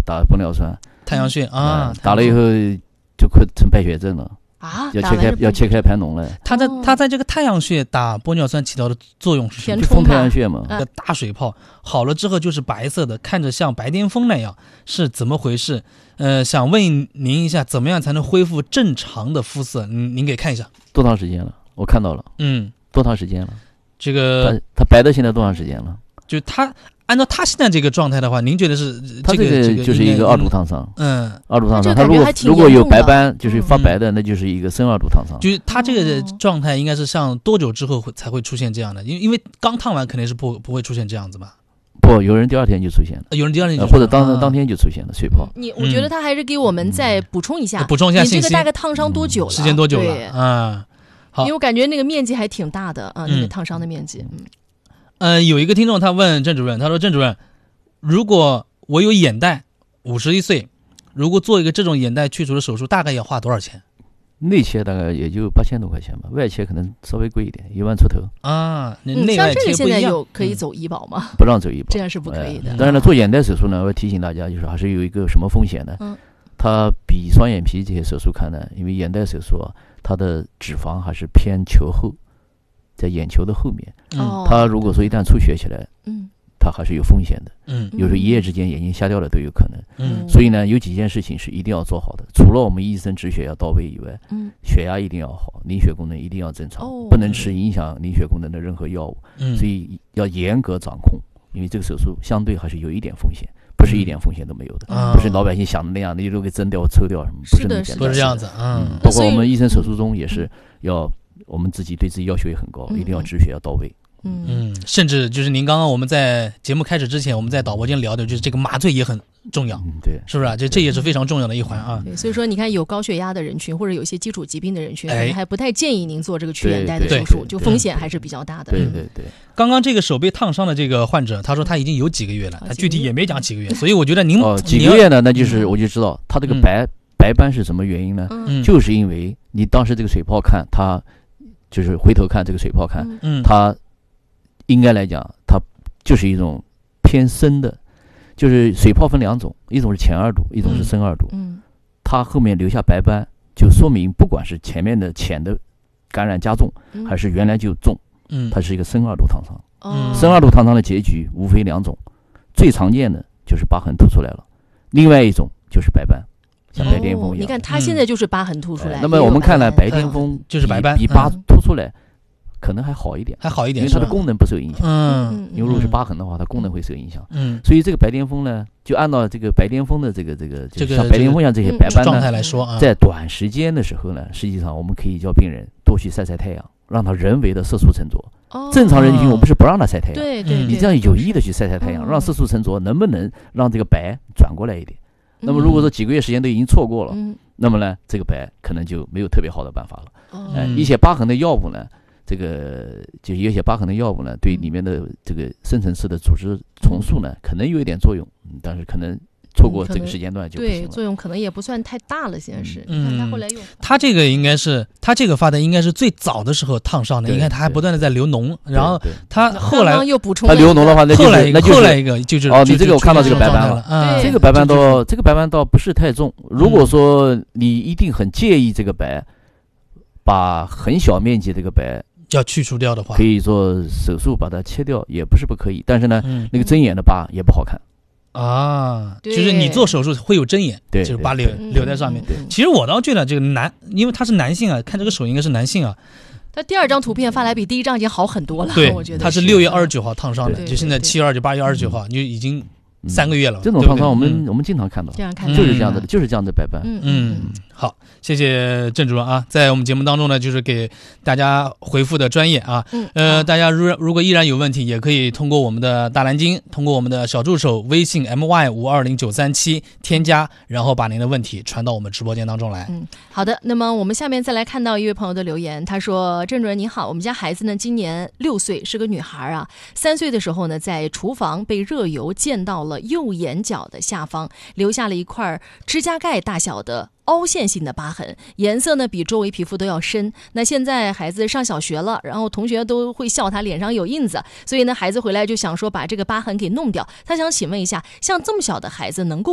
打玻尿酸， 太阳穴啊， 打了以后就快成败血症了啊， 要切开盘脓了。 他在这个太阳穴打玻尿酸起到的作用是什么？ 就封太阳穴嘛。 大水泡好了之后就是白色的，看着像白癜风那样，是怎么回事？想问您一下，怎么样才能恢复正常的肤色？您给看一下。 多长时间了？我看到了。多长时间了？ 这个他白的现在多长时间了？ 就他按照他现在这个状态的话，您觉得是他这个就是一个二度烫伤。二度烫伤。他如果有白斑，就是发白的，那就是一个深二度烫伤。 就是他这个状态应该是像多久之后才会出现这样的？因为刚烫完肯定是不会出现这样子吧？ 不，有人第二天就出现了， 有人第二天就或者当天就出现了水泡。 我觉得他还是给我们再补充一下， 信息。 你这个大概烫伤多久了？ 时间多久了？好， 因为我感觉那个面积还挺大的啊，那个烫伤的面积。 有一个听众他问郑主任，他说：“郑主任，如果我有眼袋，51岁，如果做一个这种眼袋去除的手术，大概要花多少钱？” 内切大概也就8000多块钱吧，外切可能稍微贵一点，1万出头啊。 像这个现在有可以走医保吗？ 不让走医保， 这样是不可以的。 当然了，做眼袋手术呢，我要提醒大家，就是还是有一个什么风险呢？它比双眼皮这些手术看呢，因为眼袋手术啊，它的脂肪还是偏球后，在眼球的后面。它如果说一旦出血起来，它还是有风险的。有时候一夜之间眼睛瞎掉了都有可能。所以呢，有几件事情是一定要做好的。除了我们医生止血要到位以外，血压一定要好，凝血功能一定要正常，不能吃影响凝血功能的任何药物。所以要严格掌控，因为这个手术相对还是有一点风险，不是一点风险都没有的。不是老百姓想的那样，你如果给针掉抽掉什么，不是那么简单。 不是这样子。 包括我们医生手术中也是要，我们自己对自己要求也很高，一定要止血要到位。 甚至就是您刚刚我们在节目开始之前，我们在导播间聊的，就是这个麻醉也很重要。 对， 是不是啊？这也是非常重要的一环啊。 对，所以说你看，有高血压的人群或者有一些基础疾病的人群，还不太建议您做这个取眼袋的手术，就风险还是比较大的。 对。 刚刚这个手被烫伤的这个患者，他说他已经有几个月了，他具体也没讲几个月，所以我觉得您几个月呢，那就是我就知道他这个白斑是什么原因呢？就是因为你当时这个水泡看，他就是回头看这个水泡看，他应该来讲，它就是一种偏深的，就是水泡分两种，一种是浅二度，一种是深二度。它后面留下白斑，就说明不管是前面的浅的感染加重，还是原来就重，它是一个深二度烫伤。深二度烫伤的结局无非两种，最常见的就是疤痕凸出来了，另外一种就是白斑，像白癜风一样。 你看他现在就是疤痕凸出来。 那么我们看来，白癜风就是白斑， 比疤凸出来。可能还好一点， 因为它的功能不受影响。因为如果是疤痕的话，它功能会受影响。所以这个白癜风呢，就按照这个白癜风的这个像白癜风像这些白斑状态来说在短时间的时候呢，实际上我们可以叫病人多去晒晒太阳，让他人为的色素沉着。正常人群我不是不让他晒太阳，你这样有意的去晒晒太阳，让色素沉着，能不能让这个白转过来一点？那么如果说几个月时间都已经错过了，那么呢，这个白可能就没有特别好的办法了。一些疤痕的药物呢。这个就有些疤痕的药物呢，对里面的这个深层次的组织重塑呢，可能有一点作用，但是可能错过这个时间段就不行了。 对，作用可能也不算太大了。现在是，看他后来用。 他这个应该是他这个发的应该是最早的时候烫伤的，你看他还不断的在流脓，然后他后来又补充他流脓的话，那后来一个就是你这个我看到这个白斑了，这个白斑倒不是太重。如果说你一定很介意这个白，把很小面积这个白。 要去除掉的话， 可以做手术把它切掉，也不是不可以。但是呢，那个针眼的疤也不好看啊。就是你做手术会有针眼，就是疤留在上面。其实我倒觉得这个因为他是男性啊，看这个手应该是男性啊。 他第二张图片发来比第一张已经好很多了。 对， 我觉得他是6月29号烫伤的，就现在7月29、8月29号，你就已经3个月了。 这种烫伤我们经常看到，就是这样的，就是这样的白斑。 好，谢谢郑主任啊，在我们节目当中呢，就是给大家回复的专业啊。大家如果依然有问题，也可以通过我们的大蓝鲸，通过我们的小助手微信 my520937 添加，然后把您的问题传到我们直播间当中来。 好的。那么我们下面再来看到一位朋友的留言，他说：郑主任你好，我们家孩子呢今年6岁，是个女孩啊。3岁的时候呢，在厨房被热油溅到了右眼角的下方，留下了一块指甲盖大小的凹陷性的疤痕，颜色呢比周围皮肤都要深。那现在孩子上小学了，然后同学都会笑他脸上有印子，所以呢孩子回来就想说把这个疤痕给弄掉。他想请问一下，像这么小的孩子能够